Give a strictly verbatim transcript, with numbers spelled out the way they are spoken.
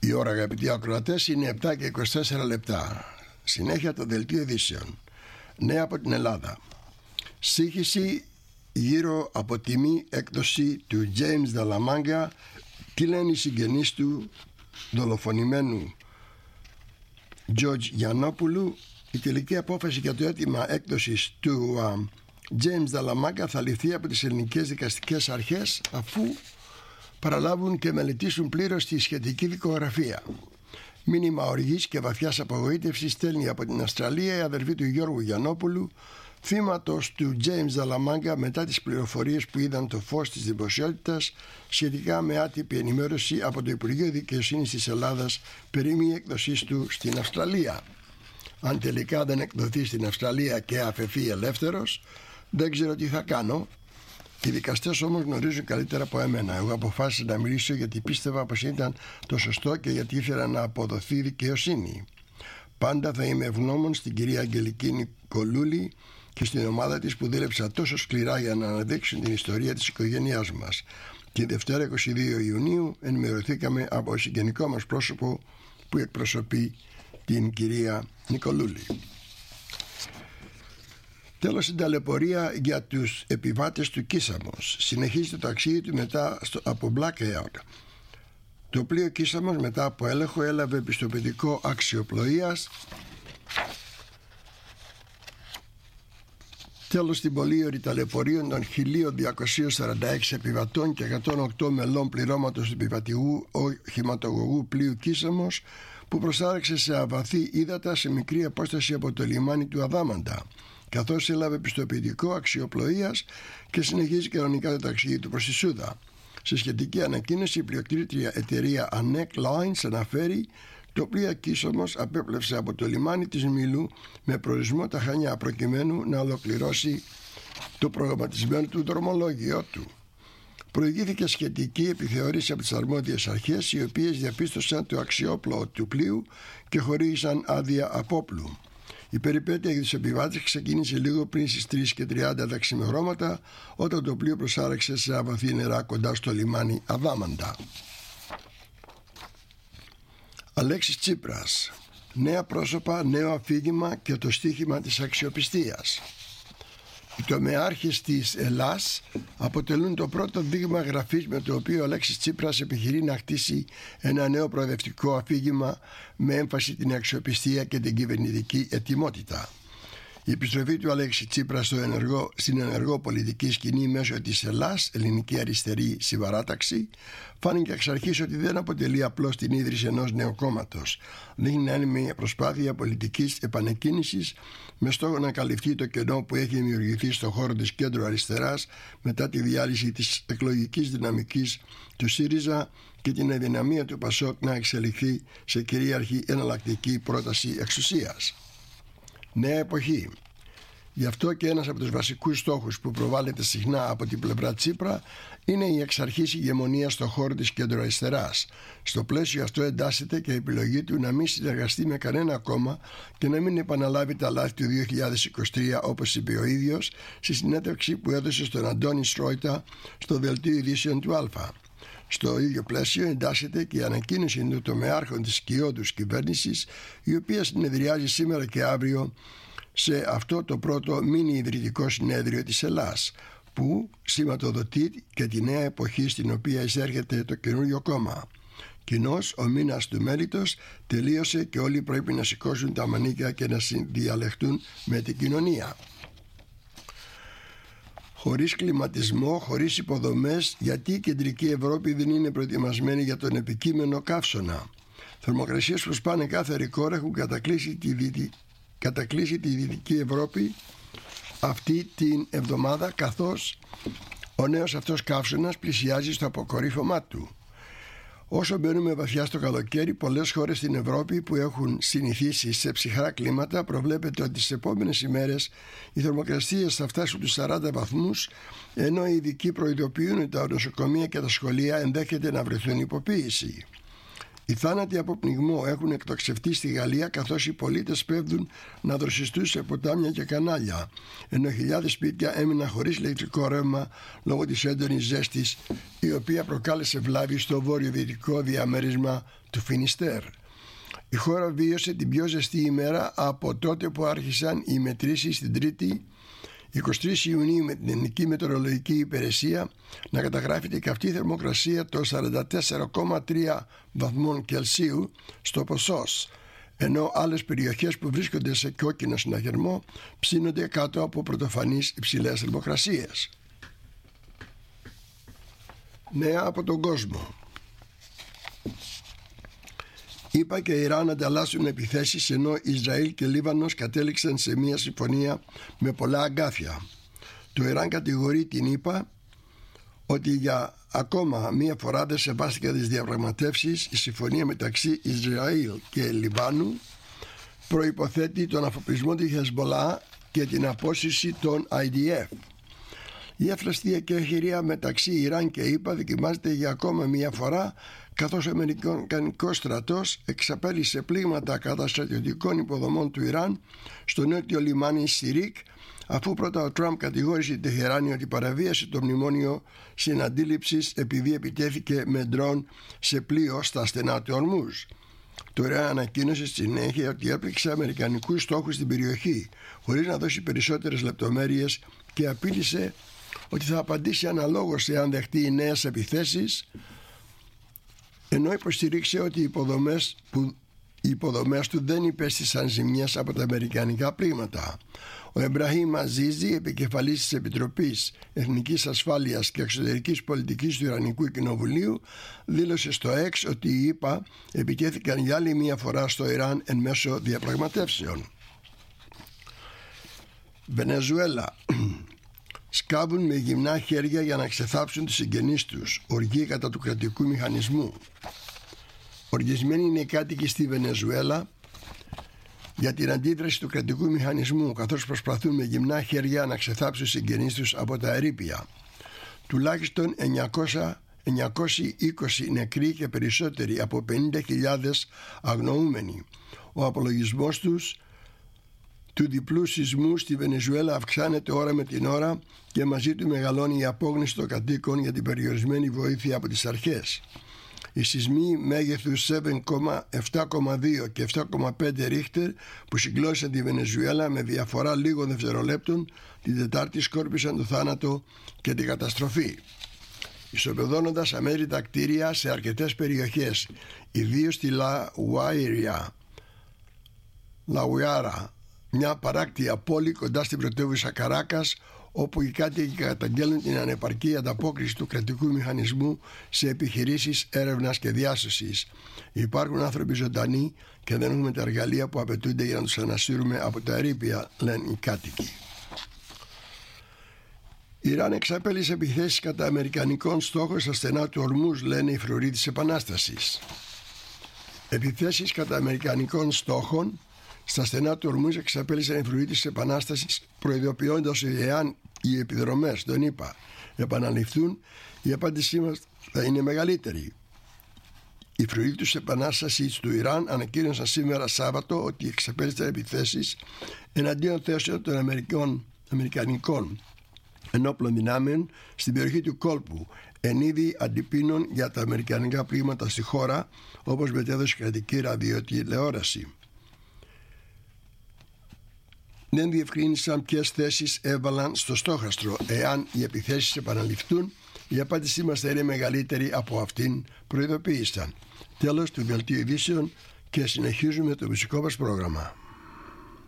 Η ώρα, αγαπητοί ακροατές, είναι επτά και είκοσι τέσσερα λεπτά. Συνέχεια το δελτίο ειδήσεων. Νέα από την Ελλάδα. Σύγχυση γύρω από τιμή έκδοση του James Dalamanga. Τι λένε οι συγγενείς του δολοφονημένου George Γιαννόπουλου? Η τελική απόφαση για το αίτημα έκδοσης του uh, James Dalamanga θα ληφθεί από τις ελληνικές δικαστικές αρχές, αφού παραλάβουν και μελετήσουν πλήρως τη σχετική δικογραφία. Μήνυμα οργής και βαθιάς απογοήτευσης στέλνει από την Αυστραλία η αδερφή του Γιώργου Γιαννόπουλου, θύματος του James Dalamanga, μετά τις πληροφορίες που είδαν το φως της δημοσιότητας σχετικά με άτυπη ενημέρωση από το Υπουργείο Δικαιοσύνης της Ελλάδας περί μη έκδοσής του στην Αυστραλία. Αν τελικά δεν εκδοθεί στην Αυστραλία και αφαιθεί ελεύθερος, δεν ξέρω τι θα κάνω. Οι δικαστές όμως γνωρίζουν καλύτερα από εμένα. Εγώ αποφάσισα να μιλήσω γιατί πίστευα πως ήταν το σωστό και γιατί ήθελα να αποδοθεί δικαιοσύνη. Πάντα θα είμαι ευγνώμων στην κυρία Αγγελική Νικολούλη και στην ομάδα της που δούλεψα τόσο σκληρά για να αναδείξουν την ιστορία της οικογένειάς μας. Τη Δευτέρα είκοσι δύο Ιουνίου ενημερωθήκαμε από συγγενικό μας πρόσωπο που εκπροσωπεί την κυρία Νικολούλη. Τέλος, στην ταλαιπωρία για τους επιβάτες του Κίσαμος. Συνεχίζει το ταξίδι του μετά στο, από Blackout. Το πλοίο Κίσαμος, μετά από έλεγχο, έλαβε πιστοποιητικό αξιοπλοείας. Τέλος, στην πολύωρη ταλαιπωρία των χίλια διακόσια σαράντα έξι επιβατών και εκατόν οκτώ μελών πληρώματος του επιβατηγού οχηματογωγού πλοίου Κίσαμος, που προσάρεξε σε αβαθή ύδατα σε μικρή απόσταση από το λιμάνι του Αδάμαντα, καθώς έλαβε πιστοποιητικό αξιοπλοείας και συνεχίζει κανονικά το ταξίδι του προς τη Σούδα. Σε σχετική ανακοίνωση, η πλειοκτήτρια εταιρεία Anek Lines αναφέρει: το πλοίο Κίσαμος απέπλευσε από το λιμάνι της Μήλου με προορισμό τα Χανιά, προκειμένου να ολοκληρώσει το προγραμματισμένο του δρομολόγιο του. Προηγήθηκε σχετική επιθεώρηση από τις αρμόδιες αρχές, οι οποίες διαπίστωσαν το αξιόπλοο του πλοίου και χορήγησαν άδεια απόπλου. Η περιπέτεια για τους επιβάτες ξεκίνησε λίγο πριν στις τρεις και τριάντα τα ξημερώματα, όταν το πλοίο προσάρεξε σε αβαθή νερά κοντά στο λιμάνι Αδάμαντα. Αλέξης Τσίπρας. Νέα πρόσωπα, νέο αφήγημα και το στίχημα της αξιοπιστίας. Οι τομεάρχες της Ελλάς αποτελούν το πρώτο δείγμα γραφής με το οποίο ο Αλέξης Τσίπρας επιχειρεί να χτίσει ένα νέο προοδευτικό αφήγημα με έμφαση την αξιοπιστία και την κυβερνητική ετοιμότητα. Η επιστροφή του Αλέξη Τσίπρα στο ενεργό, στην ενεργό πολιτική σκηνή μέσω της Ελλάς, ελληνική αριστερή συμπαράταξη, φάνηκε εξ αρχής ότι δεν αποτελεί απλώς την ίδρυση ενός νέου κόμματος. Δείχνει να είναι μια προσπάθεια πολιτικής επανεκκίνησης με στόχο να καλυφθεί το κενό που έχει δημιουργηθεί στον χώρο της κέντρου αριστεράς μετά τη διάλυση της εκλογικής δυναμικής του ΣΥΡΙΖΑ και την αδυναμία του ΠΑΣΟΚ να εξελιχθεί σε κυρίαρχη εναλλακτική πρόταση εξουσίας. Νέα εποχή. Γι' αυτό και ένας από τους βασικούς στόχους που προβάλλεται συχνά από την πλευρά Τσίπρα είναι η εξ αρχής ηγεμονία στον χώρο της κέντρο-αριστεράς. Στο πλαίσιο αυτό εντάσσεται και η επιλογή του να μην συνεργαστεί με κανένα κόμμα και να μην επαναλάβει τα λάθη του δύο χιλιάδες είκοσι τρία, όπως είπε ο ίδιος στη συνέντευξη που έδωσε στον Αντώνη Στρόιτα στο δελτίο ειδήσεων του Α. Στο ίδιο πλαίσιο εντάσσεται και η ανακοίνωση των τομεάρχων της σκιώδους κυβέρνησης, η οποία συνεδριάζει σήμερα και αύριο σε αυτό το πρώτο μίνι ιδρυτικό συνέδριο της Ελλάς, που σηματοδοτεί και τη νέα εποχή στην οποία εισέρχεται το καινούριο κόμμα. Κοινώς, ο μήνας του μέλητος τελείωσε και όλοι πρέπει να σηκώσουν τα μανίκια και να συνδιαλεχτούν με την κοινωνία. Χωρίς κλιματισμό, χωρίς υποδομές, γιατί η κεντρική Ευρώπη δεν είναι προετοιμασμένη για τον επικείμενο καύσωνα. Θερμοκρασίες που σπάνε κάθε ρεκόρ έχουν κατακλείσει τη, δυτι... κατακλείσει τη Δυτική Ευρώπη αυτή την εβδομάδα, καθώς ο νέος αυτός καύσωνας πλησιάζει στο αποκορύφωμά του. Όσο μπαίνουμε βαθιά στο καλοκαίρι, πολλές χώρες στην Ευρώπη που έχουν συνηθίσει σε ψυχρά κλίματα προβλέπεται ότι τις επόμενες ημέρες οι θερμοκρασίες θα φτάσουν τους σαράντα βαθμούς, ενώ οι ειδικοί προειδοποιούν ότι τα νοσοκομεία και τα σχολεία ενδέχεται να βρεθούν υποποίηση. Οι θάνατοι από πνιγμό έχουν εκτοξευτεί στη Γαλλία, καθώς οι πολίτες πέφτουν να δροσιστούν σε ποτάμια και κανάλια, ενώ χιλιάδες σπίτια έμειναν χωρίς ηλεκτρικό ρεύμα λόγω της έντονης ζέστης, η οποία προκάλεσε βλάβη στο βορειοδυτικό διαμέρισμα του Φινιστέρ. Η χώρα βίωσε την πιο ζεστή ημέρα από τότε που άρχισαν οι μετρήσεις την Τρίτη εικοστή τρίτη Ιουνίου με την Εθνική Μετεωρολογική Υπηρεσία να καταγράφει την καυτή θερμοκρασία των σαράντα τέσσερα κόμμα τρία βαθμών Κελσίου στο Ποσός, ενώ άλλες περιοχές που βρίσκονται σε κόκκινο συναγερμό ψήνονται κάτω από πρωτοφανείς υψηλές θερμοκρασίες. Νέα από τον κόσμο. ΗΠΑ και Ιράν ανταλλάσσουν επιθέσεις, ενώ Ισραήλ και Λίβανος κατέληξαν σε μια συμφωνία με πολλά αγκάθια. Το Ιράν κατηγορεί την ΗΠΑ ότι για ακόμα μία φορά δεν σεβάστηκε τις διαπραγματεύσεις. Η συμφωνία μεταξύ Ισραήλ και Λιβάνου προϋποθέτει τον αφοπλισμό της Χεσμολάχ και την απόσυρση των άι ντι εφ. Η εύθραστη εκεχηρία μεταξύ Ιράν και ΗΠΑ δοκιμάζεται για ακόμα μία φορά, καθώς ο Αμερικανικός στρατός εξαπέλυσε πλήγματα κατά στρατιωτικών υποδομών του Ιράν στο νότιο λιμάνι Σιρίκ, αφού πρώτα ο Τραμπ κατηγόρησε τη Τεχεράνη ότι παραβίασε το μνημόνιο συναντήληψης επειδή επιτέθηκε με ντρόν σε πλοίο στα στενά του Ορμούζ. Το Ιράν ανακοίνωσε στη συνέχεια ότι έπληξε αμερικανικούς στόχους στην περιοχή, χωρίς να δώσει περισσότερες λεπτομέρειες, και απείλησε ότι θα απαντήσει αναλόγως εάν δεχτεί νέες επιθέσεις, ενώ υποστηρίξε ότι οι υποδομές, που, οι υποδομές του δεν υπέστησαν ζημιές από τα αμερικανικά πλήγματα. Ο Εμπραχήμ Αζίζη, επικεφαλής της Επιτροπής Εθνικής Ασφάλειας και Εξωτερικής Πολιτικής του Ιρανικού Κοινοβουλίου, δήλωσε στο X ότι οι ΗΠΑ επιτέθηκαν για άλλη μία φορά στο Ιράν εν μέσω διαπραγματεύσεων. Βενεζουέλα. Σκάβουν με γυμνά χέρια για να ξεθάψουν τους συγγενείς τους. Οργή κατά του κρατικού μηχανισμού. Οργισμένοι είναι οι κάτοικοι στη Βενεζουέλα για την αντίδραση του κρατικού μηχανισμού, καθώς προσπαθούν με γυμνά χέρια να ξεθάψουν τους συγγενείς τους από τα ερείπια. Τουλάχιστον εννιακόσιοι είκοσι νεκροί και περισσότεροι από πενήντα χιλιάδες αγνοούμενοι. Ο απολογισμός τους του διπλού σεισμού στη Βενεζουέλα αυξάνεται ώρα με την ώρα και μαζί του μεγαλώνει η απόγνωση των κατοίκων για την περιορισμένη βοήθεια από τις αρχές. Οι σεισμοί μέγεθους επτά κόμμα δύο και επτά κόμμα πέντε ρίχτερ που συγκλώσσαν τη Βενεζουέλα με διαφορά λίγων δευτερολέπτων την Τετάρτη σκόρπισαν το θάνατο και την καταστροφή, ισοπεδώνοντας αμέτρητα κτίρια σε αρκετές περιοχές, ιδίως στη Λαουάιρια, Λαουιάρα, μια παράκτια πόλη κοντά στην πρωτεύουσα Καράκας, όπου οι κάτοικοι καταγγέλνουν την ανεπαρκή ανταπόκριση του κρατικού μηχανισμού σε επιχειρήσεις έρευνας και διάσωσης. Υπάρχουν άνθρωποι ζωντανοί και δεν έχουμε τα εργαλεία που απαιτούνται για να τους ανασύρουμε από τα ερείπια, λένε οι κάτοικοι. Ιράν εξαπέλυσε επιθέσεις κατά αμερικανικών στόχων στα στενά του Ορμούζ, λένε οι φρουροί της Επανάστασης. Επιθέσεις κατά αμερικανικών στόχων στα στενά του Ορμούζ εξαπέλυσαν οι φρουροί της Επανάστασης, προειδοποιώντας ότι εάν οι επιδρομές των ΗΠΑ επαναληφθούν, η απάντησή μας θα είναι μεγαλύτερη. Οι φρουροί της Επανάστασης του Ιράν ανακοίνωσαν σήμερα Σάββατο ότι εξαπέλυσαν επιθέσεις εναντίον θέσεων των αμερικανικών ενόπλων δυνάμεων στην περιοχή του κόλπου, εν είδη αντιπίνων για τα αμερικανικά πλήγματα στη χώρα, όπως μετέδωσε η κρατική ραδιοτηλεόραση. Δεν διευκρίνησαν ποιες θέσεις έβαλαν στο στόχαστρο. Εάν οι επιθέσεις επαναληφθούν, η απάντησή μας θα είναι μεγαλύτερη από αυτήν, προειδοποίησαν. Τέλος του δελτίου ειδήσεων και συνεχίζουμε το μουσικό μας πρόγραμμα.